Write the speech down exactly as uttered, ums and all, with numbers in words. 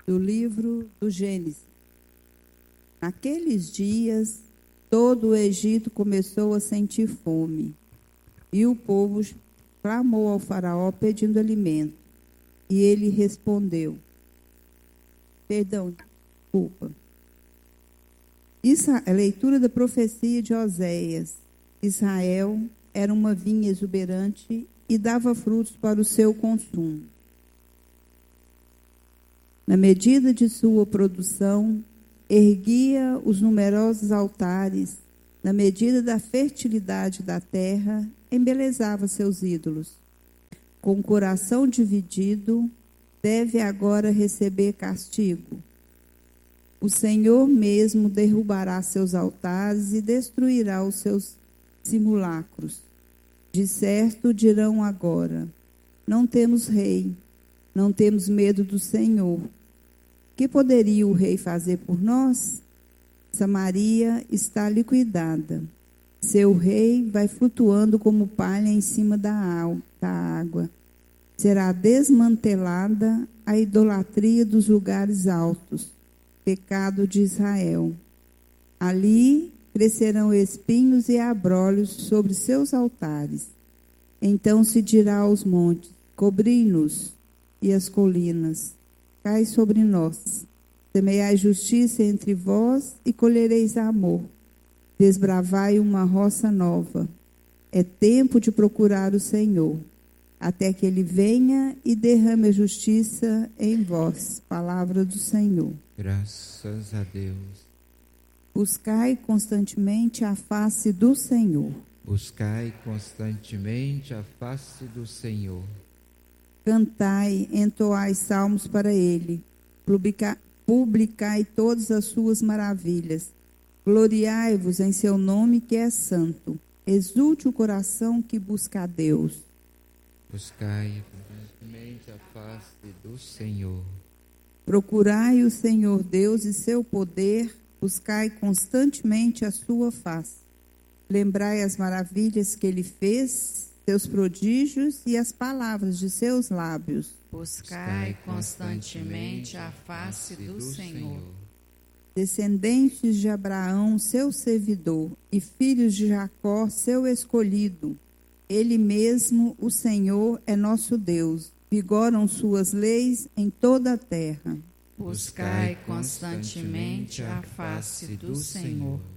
do livro do Gênesis. Naqueles dias, todo o Egito começou a sentir fome, e o povo clamou ao faraó pedindo alimento. E ele respondeu, perdão, desculpa. Isso, a leitura da profecia de Oséias. Israel era uma vinha exuberante e dava frutos para o seu consumo. Na medida de sua produção, erguia os numerosos altares, na medida da fertilidade da terra, embelezava seus ídolos. Com o coração dividido, deve agora receber castigo. O Senhor mesmo derrubará seus altares e destruirá os seus simulacros. De certo dirão agora, não temos rei, não temos medo do Senhor. Que poderia o rei fazer por nós? Samaria está liquidada. Seu rei vai flutuando como palha em cima da água. Será desmantelada a idolatria dos lugares altos, pecado de Israel. Ali crescerão espinhos e abrolhos sobre seus altares. Então se dirá aos montes, cobri-nos, e às colinas, cai sobre nós. Semeai justiça entre vós e colhereis amor. Desbravai uma roça nova. É tempo de procurar o Senhor, até que ele venha e derrame a justiça em vós. Palavra do Senhor. Graças a Deus. Buscai constantemente a face do Senhor. Buscai constantemente a face do Senhor. Cantai, entoai salmos para ele. Publica, publicai todas as suas maravilhas. Gloriai-vos em seu nome que é santo. Exulte o coração que busca a Deus. Buscai constantemente a face do Senhor. Procurai o Senhor Deus e seu poder, buscai constantemente a sua face. Lembrai as maravilhas que ele fez, seus prodígios e as palavras de seus lábios. Buscai constantemente a face do Senhor. Descendentes de Abraão, seu servidor, e filhos de Jacó, seu escolhido. Ele mesmo, o Senhor, é nosso Deus. Vigoram suas leis em toda a terra. Buscai constantemente a face do Senhor.